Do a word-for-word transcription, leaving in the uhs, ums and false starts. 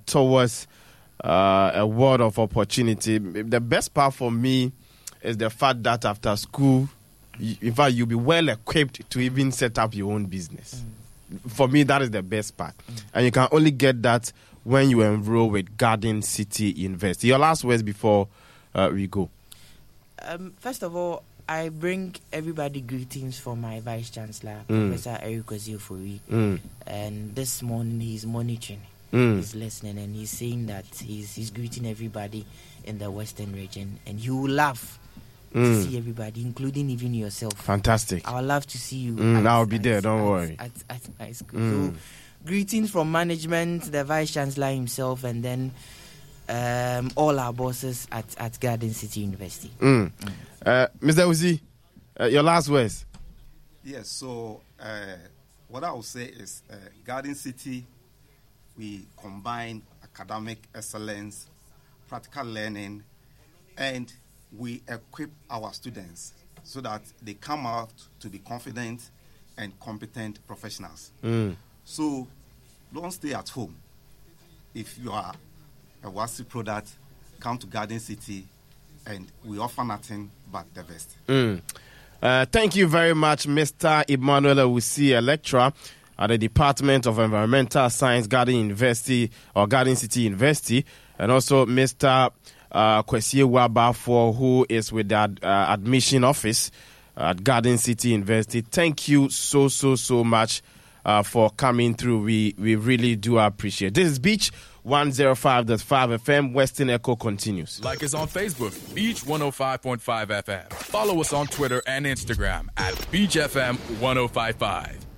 towards uh, a world of opportunity. The best part for me is the fact that after school, in fact, you'll be well equipped to even set up your own business. Mm. For me, that is the best part. Mm. And you can only get that when you enroll with Garden City University. Your last words before uh, we go. Um, first of all, I bring everybody greetings from my Vice Chancellor, mm. Professor Eric Oziofori. Mm. And this morning he's monitoring, mm. he's listening, and he's saying that he's, he's greeting everybody in the Western region. And he will laugh mm. to see everybody, including even yourself. Fantastic. I would love to see you. Mm, at, I'll be there, at, don't at, worry. At, at, at my school. Mm. So, greetings from management, the Vice Chancellor himself, and then um, all our bosses at, at Garden City University. Mm. Mm. Uh, Mister Uzi, uh, your last words. Yes, so uh, what I will say is uh, Garden City, we combine academic excellence, practical learning, and we equip our students so that they come out to be confident and competent professionals. Mm. So don't stay at home. If you are a WASSCE product, come to Garden City, and we offer nothing but the best. Mm. Uh, thank you very much, Mister Emmanuel Owusi, a lecturer at the Department of Environmental Science, Garden University or Garden City University, and also Mister Uh, Kwesi Wabafo, who is with the ad, uh, admission office at Garden City University. Thank you so, so, so much uh, for coming through. We we really do appreciate it. This is Beach one oh five point five F M. Western Echo continues. Like us on Facebook, Beach one oh five point five F M. Follow us on Twitter and Instagram at Beach F M one oh five point five.